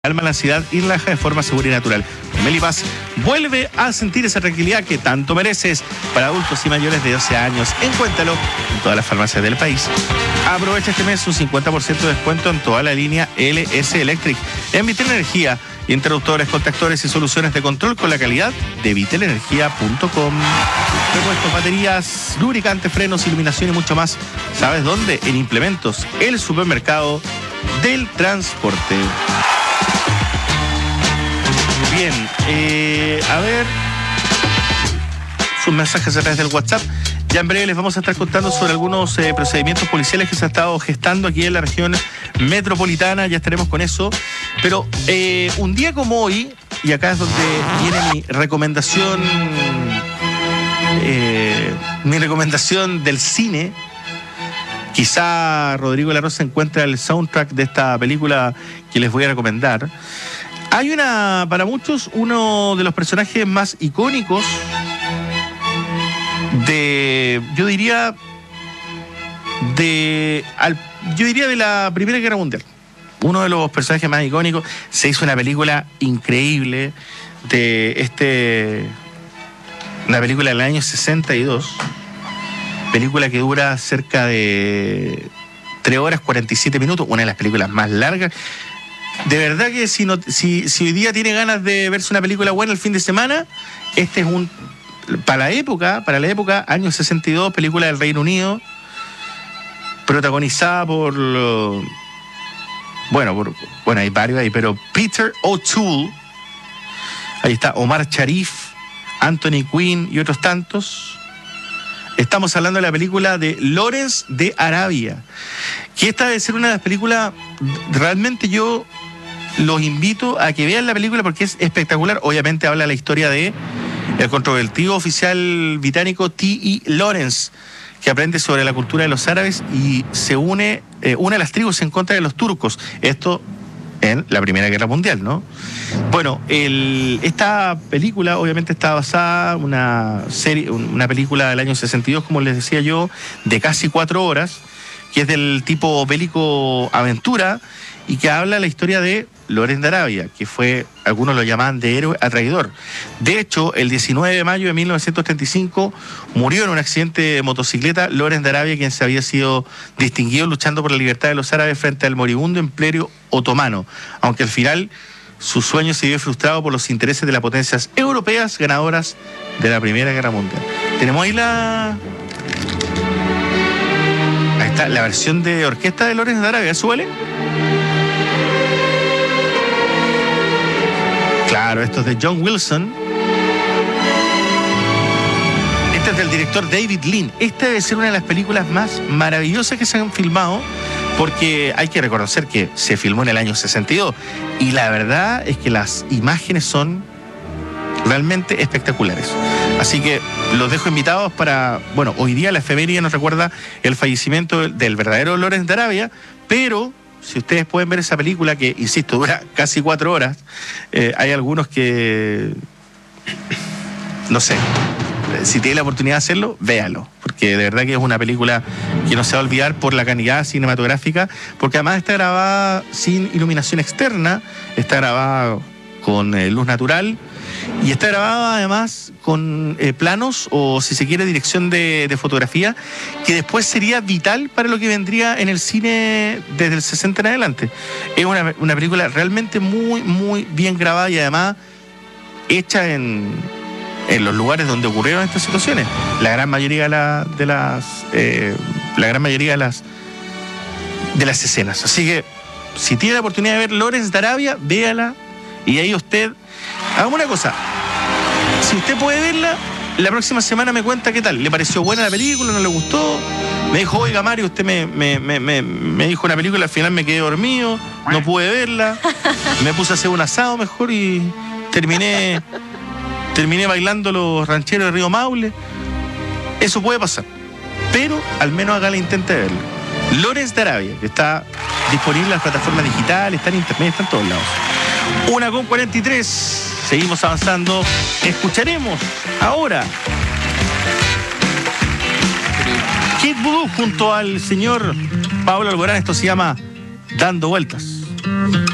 calma la ansiedad y relaja de forma segura y natural. Melipaz vuelve a sentir esa tranquilidad que tanto mereces. Para adultos y mayores de 12 años, encuéntralo en todas las farmacias del país. Aprovecha este mes un 50% de descuento en toda la línea LS Electric en Vitel Energía. Interruptores, contactores y soluciones de control con la calidad de vitelenergia.com. Repuestos, baterías, lubricantes, frenos, iluminación y mucho más. ¿Sabes dónde? En Implementos, el supermercado del transporte. Bien, a ver sus mensajes a través del WhatsApp. Ya en breve les vamos a estar contando sobre algunos procedimientos policiales que se han estado gestando aquí en la región metropolitana. Ya estaremos con eso. Pero un día como hoy, y acá es donde viene mi recomendación del cine. Quizá Rodrigo Larrosa encuentra el soundtrack de esta película que les voy a recomendar. Hay para muchos, uno de los personajes más icónicos yo diría de la Primera Guerra Mundial. Uno de los personajes más icónicos. Se hizo una película increíble una película del año 62. Película que dura cerca de 3 horas 47 minutos. Una de las películas más largas. De verdad que si hoy día tiene ganas de verse una película buena el fin de semana, este es para la época, año 62, película del Reino Unido, protagonizada por hay varios ahí, pero Peter O'Toole, ahí está Omar Sharif, Anthony Quinn y otros tantos. Estamos hablando de la película de Lawrence de Arabia, que esta debe ser una de las películas, realmente yo los invito a que vean la película porque es espectacular. Obviamente habla la historia de el controvertido oficial británico T.E. Lawrence, que aprende sobre la cultura de los árabes y se une a las tribus en contra de los turcos. Esto en la Primera Guerra Mundial, ¿no? Bueno, esta película obviamente está basada en una película del año 62, como les decía yo, de casi 4 horas, que es del tipo bélico aventura y que habla la historia de Lawrence de Arabia, que fue, algunos lo llamaban de héroe a traidor. De hecho, el 19 de mayo de 1935 murió en un accidente de motocicleta Lawrence de Arabia, quien se había sido distinguido luchando por la libertad de los árabes frente al moribundo imperio otomano, aunque al final su sueño se vio frustrado por los intereses de las potencias europeas ganadoras de la Primera Guerra Mundial. Tenemos ahí ahí está la versión de orquesta de Lawrence de Arabia, ¿suele? Claro, esto es de John Wilson. Este es del director David Lean. Esta debe ser una de las películas más maravillosas que se han filmado, porque hay que reconocer que se filmó en el año 62 y la verdad es que las imágenes son realmente espectaculares. Así que los dejo invitados para... Bueno, hoy día la efeméride nos recuerda el fallecimiento del verdadero Lawrence de Arabia, pero si ustedes pueden ver esa película que, insisto, dura casi 4 horas, hay algunos que... No sé, si tiene la oportunidad de hacerlo, véalo, porque de verdad que es una película que no se va a olvidar por la calidad cinematográfica, porque además está grabada sin iluminación externa, está grabada con luz natural y está grabada además con planos o, si se quiere, dirección de fotografía, que después sería vital para lo que vendría en el cine desde el 60 en adelante. Es una película realmente muy, muy bien grabada y además hecha en los lugares donde ocurrieron estas situaciones. La gran mayoría de las escenas. Así que si tiene la oportunidad de ver Lawrence de Arabia, véala y ahí usted haga una cosa. Si usted puede verla, la próxima semana me cuenta qué tal. ¿Le pareció buena la película? ¿No le gustó? Me dijo, oiga Mario, usted me dijo una película, al final me quedé dormido, no pude verla, me puse a hacer un asado mejor y terminé bailando los rancheros de Río Maule. Eso puede pasar, pero al menos haga el intento de verlo. Lawrence de Arabia, que está disponible en las plataformas digitales, está en internet, está en todos lados. 1:43, seguimos avanzando. Escucharemos ahora Kid Voodoo junto al señor Pablo Alborán. Esto se llama Dando Vueltas.